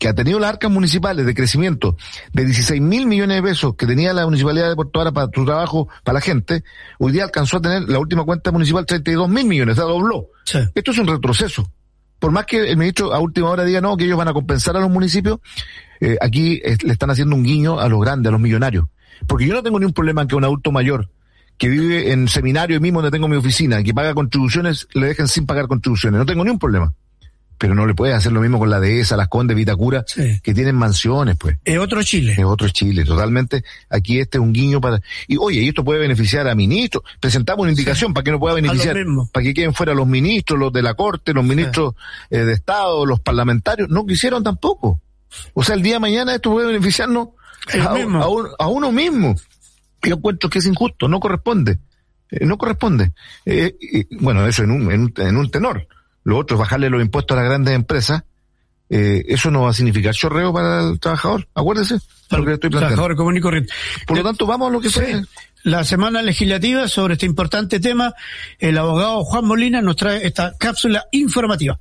que ha tenido las arcas municipales de crecimiento de 16.000 millones de pesos que tenía la municipalidad de Puerto Vara para su trabajo, para la gente, hoy día alcanzó a tener la última cuenta municipal 32.000 millones, o sea, dobló. Sí. Esto es un retroceso. Por más que el ministro a última hora diga no, que ellos van a compensar a los municipios, aquí le están haciendo un guiño a los grandes, a los millonarios. Porque yo no tengo ni un problema en que un adulto mayor que vive en Seminario, mismo donde tengo mi oficina, que paga contribuciones, le dejen sin pagar contribuciones. No tengo ni un problema. Pero no le puedes hacer lo mismo con la Dehesa, Las Condes, Vitacura, sí, que tienen mansiones, pues. Es otro Chile. Es otro Chile, totalmente. Aquí este es un guiño para... Y oye, esto puede beneficiar a ministros. Presentamos una indicación, sí, para que no pueda beneficiar, para que queden fuera los ministros, los de la Corte, los ministros, sí, de Estado, los parlamentarios. No quisieron tampoco. O sea, el día de mañana esto puede beneficiarnos a uno mismo. Yo encuentro que es injusto, no corresponde. No corresponde. Bueno, eso en un tenor. Lo otro es bajarle los impuestos a las grandes empresas. Eso no va a significar chorreo para el trabajador. Acuérdese de lo que estoy planteando. Trabajador común y corriente. Por lo tanto, vamos a lo que fue. La semana legislativa sobre este importante tema, el abogado Juan Molina nos trae esta cápsula informativa.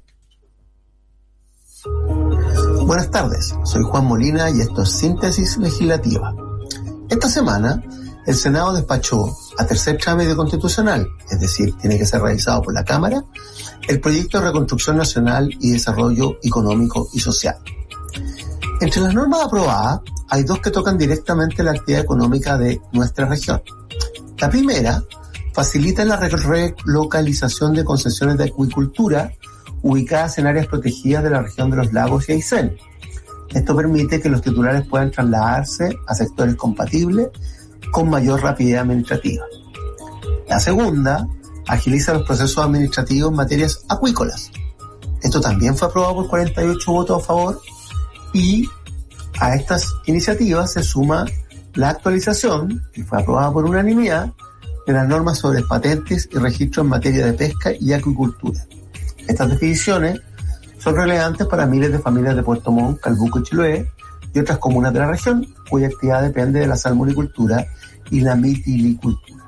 Buenas tardes, soy Juan Molina y esto es Síntesis Legislativa. Esta semana, el Senado despachó a tercer trámite constitucional, es decir, tiene que ser revisado por la Cámara, el proyecto de Reconstrucción Nacional y Desarrollo Económico y Social. Entre las normas aprobadas, hay dos que tocan directamente la actividad económica de nuestra región. La primera facilita la relocalización de concesiones de acuicultura ubicadas en áreas protegidas de la región de los lagos y Aysén. Esto permite que los titulares puedan trasladarse a sectores compatibles con mayor rapidez administrativa. La segunda agiliza los procesos administrativos en materias acuícolas. Esto también fue aprobado por 48 votos a favor y a estas iniciativas se suma la actualización, que fue aprobada por unanimidad, de las normas sobre patentes y registros en materia de pesca y acuicultura. Estas definiciones son relevantes para miles de familias de Puerto Montt, Calbuco y Chiloé y otras comunas de la región, cuya actividad depende de la salmonicultura y la mitilicultura.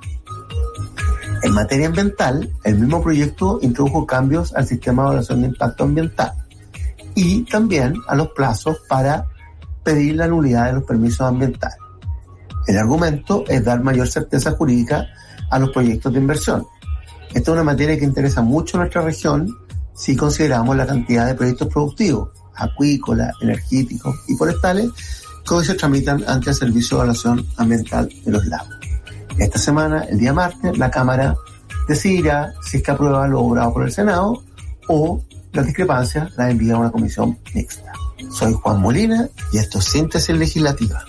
En materia ambiental, el mismo proyecto introdujo cambios al sistema de evaluación de impacto ambiental y también a los plazos para pedir la nulidad de los permisos ambientales. El argumento es dar mayor certeza jurídica a los proyectos de inversión. Esta es una materia que interesa mucho a nuestra región si consideramos la cantidad de proyectos productivos, acuícolas, energéticos y forestales que hoy se tramitan ante el Servicio de Evaluación Ambiental de los Lagos. Esta semana, el día martes, la Cámara decidirá si es que aprueba lo obrado por el Senado o las discrepancias las envía a una comisión mixta. Soy Juan Molina y esto es Síntesis Legislativa.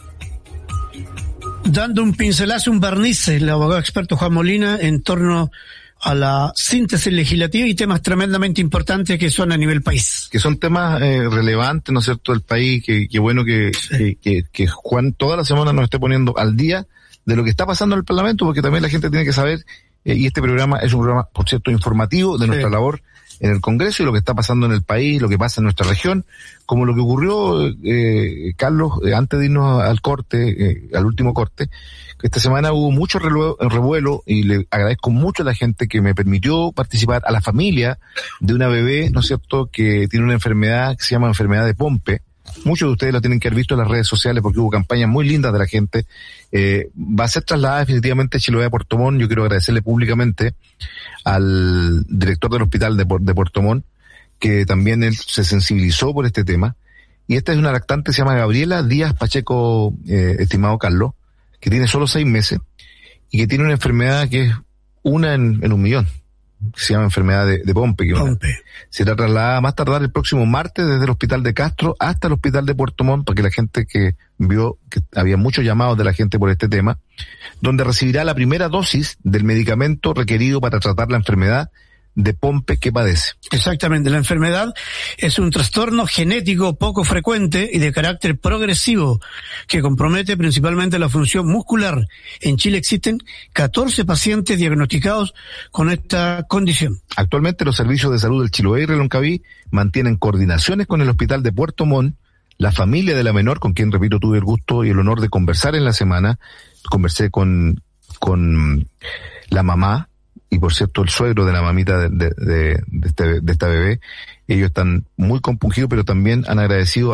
Dando un pincelazo, un barniz, el abogado experto Juan Molina en torno a la síntesis legislativa y temas tremendamente importantes que son a nivel país. Que son temas relevantes, ¿no es cierto?, del país, que bueno que Juan toda la semana nos esté poniendo al día de lo que está pasando en el Parlamento, porque también la gente tiene que saber, y este programa es un programa, por cierto, informativo de nuestra labor en el Congreso y lo que está pasando en el país, lo que pasa en nuestra región, como lo que ocurrió, Carlos, antes de irnos al corte, al último corte. Esta semana hubo mucho revuelo y le agradezco mucho a la gente que me permitió participar, a la familia de una bebé, ¿no es cierto?, que tiene una enfermedad que se llama enfermedad de Pompe. Muchos de ustedes lo tienen que haber visto en las redes sociales porque hubo campañas muy lindas de la gente. Va a ser trasladada definitivamente a Chiloé, a Puerto Montt. Yo quiero agradecerle públicamente al director del hospital de Puerto Montt, que también él se sensibilizó por este tema. Y esta es una lactante que se llama Gabriela Díaz Pacheco, estimado Carlos, que tiene solo 6 meses y que tiene una enfermedad que es una en 1 millón. Se llama enfermedad de Pompe. Será trasladada más tardar el próximo martes desde el hospital de Castro hasta el hospital de Puerto Montt, para que la gente que vio que había muchos llamados de la gente por este tema, donde recibirá la primera dosis del medicamento requerido para tratar la enfermedad de Pompe que padece. Exactamente, la enfermedad es un trastorno genético poco frecuente y de carácter progresivo que compromete principalmente la función muscular. En Chile existen 14 pacientes diagnosticados con esta condición. Actualmente los servicios de salud del Chiloé y Reloncaví mantienen coordinaciones con el hospital de Puerto Montt. La familia de la menor, con quien, repito, tuve el gusto y el honor de conversar en la semana, conversé con la mamá, y por cierto el suegro de la mamita de esta bebé. Ellos están muy compungidos, pero también han agradecido